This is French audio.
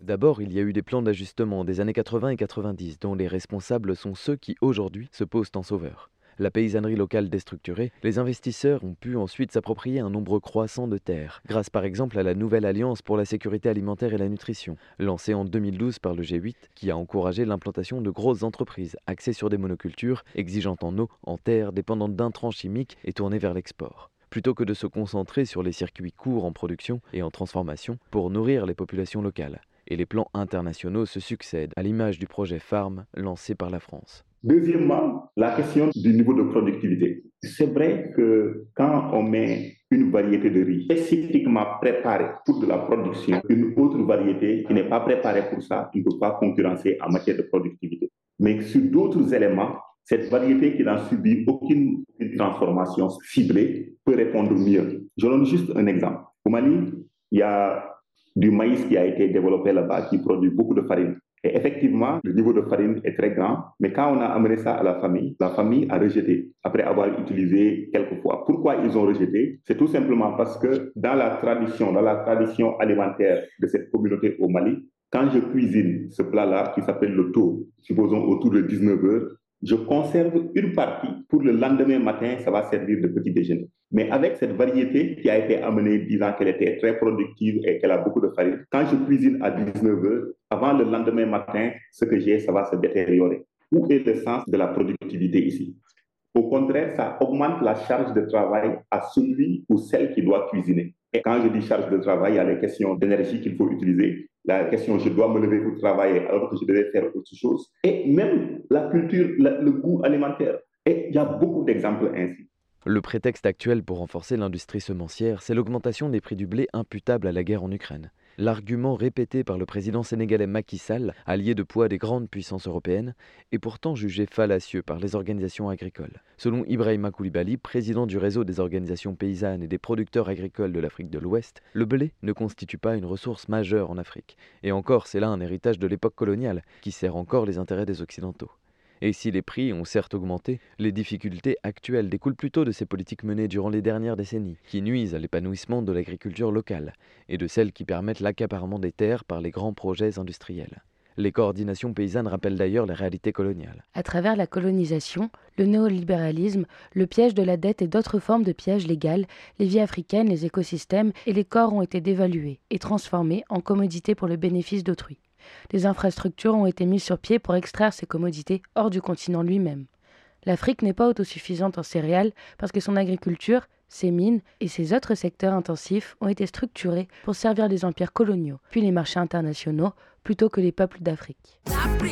D'abord, il y a eu des plans d'ajustement des années 80 et 90 dont les responsables sont ceux qui aujourd'hui se posent en sauveurs. La paysannerie locale déstructurée, les investisseurs ont pu ensuite s'approprier un nombre croissant de terres, grâce par exemple à la nouvelle Alliance pour la sécurité alimentaire et la nutrition, lancée en 2012 par le G8, qui a encouragé l'implantation de grosses entreprises axées sur des monocultures, exigeantes en eau, en terre, dépendantes d'intrants chimiques et tournées vers l'export. Plutôt que de se concentrer sur les circuits courts en production et en transformation pour nourrir les populations locales. Et les plans internationaux se succèdent, à l'image du projet Farm lancé par la France. Deuxièmement, la question du niveau de productivité. C'est vrai que quand on met une variété de riz spécifiquement préparée pour de la production, une autre variété qui n'est pas préparée pour ça, il ne peut pas concurrencer en matière de productivité. Mais sur d'autres éléments, cette variété qui n'a subi aucune transformation ciblée peut répondre mieux. Je donne juste un exemple. Au Mali, il y a du maïs qui a été développé là-bas qui produit beaucoup de farine. Et effectivement, le niveau de farine est très grand, mais quand on a amené ça à la famille a rejeté après avoir utilisé quelques fois. Pourquoi ils ont rejeté? C'est tout simplement parce que dans la tradition alimentaire de cette communauté au Mali, quand je cuisine ce plat-là qui s'appelle le taux, supposons autour de 19 heures, je conserve une partie pour le lendemain matin, ça va servir de petit déjeuner. Mais avec cette variété qui a été amenée disant qu'elle était très productive et qu'elle a beaucoup de farine, quand je cuisine à 19 heures, avant le lendemain matin, ce que j'ai, ça va se détériorer. Où est le sens de la productivité ici? Au contraire, ça augmente la charge de travail à celui ou celle qui doit cuisiner. Et quand je dis charge de travail, il y a les questions d'énergie qu'il faut utiliser, la question je dois me lever pour travailler alors que je devais faire autre chose, et même la culture, le goût alimentaire. Et il y a beaucoup d'exemples ainsi. Le prétexte actuel pour renforcer l'industrie semencière, c'est l'augmentation des prix du blé imputable à la guerre en Ukraine. L'argument répété par le président sénégalais Macky Sall, allié de poids des grandes puissances européennes, est pourtant jugé fallacieux par les organisations agricoles. Selon Ibrahima Koulibaly, président du réseau des organisations paysannes et des producteurs agricoles de l'Afrique de l'Ouest, le blé ne constitue pas une ressource majeure en Afrique. Et encore, c'est là un héritage de l'époque coloniale, qui sert encore les intérêts des Occidentaux. Et si les prix ont certes augmenté, les difficultés actuelles découlent plutôt de ces politiques menées durant les dernières décennies, qui nuisent à l'épanouissement de l'agriculture locale, et de celles qui permettent l'accaparement des terres par les grands projets industriels. Les coordinations paysannes rappellent d'ailleurs les réalités coloniales. À travers la colonisation, le néolibéralisme, le piège de la dette et d'autres formes de pièges légales, les vies africaines, les écosystèmes et les corps ont été dévalués et transformés en commodités pour le bénéfice d'autrui. Des infrastructures ont été mises sur pied pour extraire ces commodités hors du continent lui-même. L'Afrique n'est pas autosuffisante en céréales parce que son agriculture, ses mines et ses autres secteurs intensifs ont été structurés pour servir les empires coloniaux, puis les marchés internationaux, plutôt que les peuples d'Afrique.